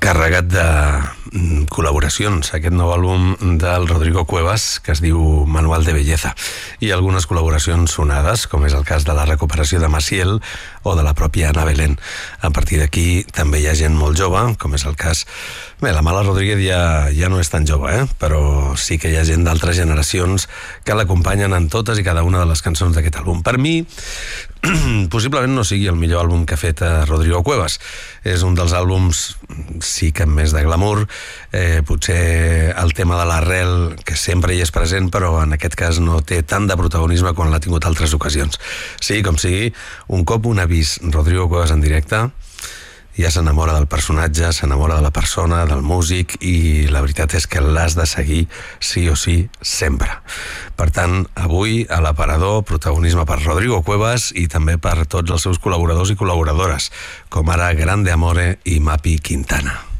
carregat de col·laboracions, aquest nou àlbum del Rodrigo Cuevas, que es diu Manual de Belleza, i algunes col·laboracions sonades, com és el cas de la recuperació de Maciel o de la pròpia Ana Belén. A partir d'aquí també hi ha gent molt jove, com és el cas... Bé, la Mala Rodríguez ja no és tan jove, però sí que hi ha gent d'altres generacions que l'acompanyen en totes i cada una de les cançons d'aquest àlbum. Per mi, possiblement no sigui el millor àlbum que ha fet Rodrigo Cuevas. És un dels àlbums, sí que amb més de glamour, potser el tema de l'arrel, que sempre hi és present, però en aquest cas no té tant de protagonisme quan l'ha tingut altres ocasions. Sí, com sigui, un cop un ha vist Rodrigo Cuevas en directe, ja s'enamora del personatge, s'enamora de la persona, del músic, i la veritat és que l'has de seguir sí o sí sempre. Per tant, avui a l'Aparador, protagonisme per Rodrigo Cuevas i també per tots els seus col·laboradors i col·laboradores, com ara Grande Amore i Mapi Quintana.